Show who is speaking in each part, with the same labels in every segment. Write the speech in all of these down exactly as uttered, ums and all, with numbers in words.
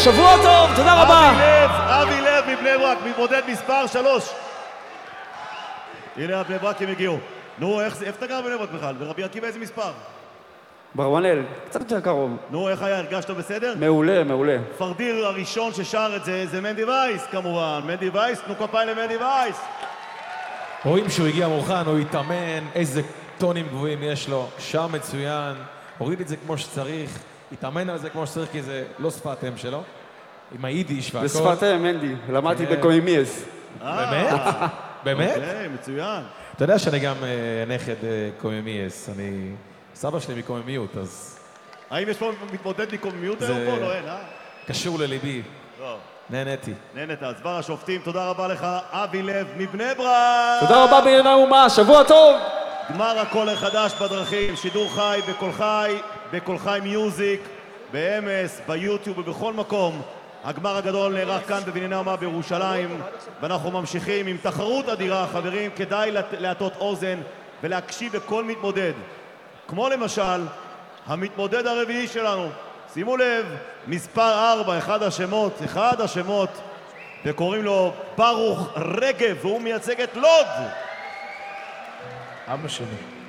Speaker 1: שבוע טוב, תודה רבה.
Speaker 2: אבי לב, אבי לב מבני ברק, מתמודד מספר שלוש. הנה בני ברק הם הגיעו. נו, איך אתה גר בבני ברק בכלל? ורבי עקיבא איזה מספר?
Speaker 3: ברבנאל, קצת יותר קרוב.
Speaker 2: נו, איך היה? הרגשת בסדר?
Speaker 3: מעולה, מעולה.
Speaker 2: פרדיר הראשון ששר את זה, זה מנדי וייס כמובן. מנדי וייס, תנו כפיים למנדי וייס.
Speaker 4: רואים שהוא הגיע מוכן, הוא התאמן, איזה טונים גבוהים יש לו, שר מצוין, הוריד את זה כמו שצריך, התאמן על זה כמו שצריך, כי זה לא שפת אם שלו, עם היידיש והכל.
Speaker 3: בשפת אם, מנדי, למדתי בקוימיאס.
Speaker 4: באמת? באמת?
Speaker 2: אוקיי, מצוין.
Speaker 4: אתה יודע שאני גם נכד קוימיאס, אני... סבא שלי מקוממיות, אז...
Speaker 2: האם יש פה מתמודד מקוממיות היום פה? לא, אין, אה?
Speaker 4: קשור לליבי.
Speaker 2: לא.
Speaker 4: נהניתי.
Speaker 2: נהנית, אז בר השופטים, תודה רבה לך, אבי לב מבני ברק.
Speaker 3: תודה רבה בעניין האומה, שבוע טוב.
Speaker 2: גמר הקול החדש בדרכים, שידור חי בקול חי, בקול חי מיוזיק, באמס, ביוטיוב ובכל מקום. הגמר הגדול נערך כאן בבנייני האומה בירושלים, ואנחנו ממשיכים עם תחרות אדירה, חברים, כדאי להטות אוזן ולהקשיב לכל מתמודד. כמו למשל, המתמודד הרביעי שלנו, שימו לב, מספר ארבע, אחד השמות, אחד השמות, וקוראים לו ברוך רגב, והוא מייצג את לוד.
Speaker 5: אבא שלי.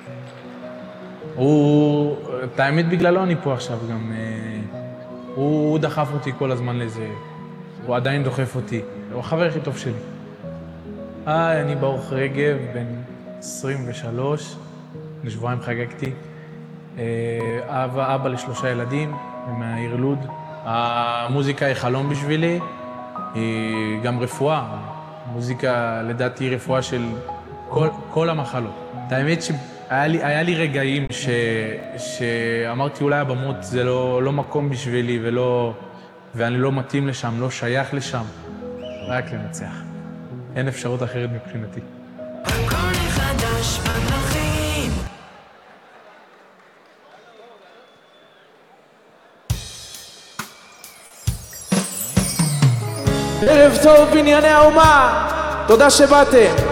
Speaker 5: הוא, את האמת בגללו אני פה עכשיו גם, הוא דחף אותי כל הזמן לזה, הוא עדיין דוחף אותי, הוא החבר הכי טוב שלי. היי, אני ברוך רגב, בן עשרים ושלוש, לשבועיים חגגתי. אבא, אבא לשלושה ילדים, מהעיר לוד. המוזיקה היא חלום בשבילי, היא גם רפואה. מוזיקה לדעתי היא רפואה של כל, כל המחלות. האמת שהיה לי, היה לי רגעים ש, שאמרתי אולי הבמות זה לא, לא מקום בשבילי ולא, ואני לא מתאים לשם, לא שייך לשם. רק לנצח. אין אפשרות אחרת מבחינתי.
Speaker 6: הכל חדש בדרכים.
Speaker 1: ערב טוב בנייני האומה, תודה שבאתם.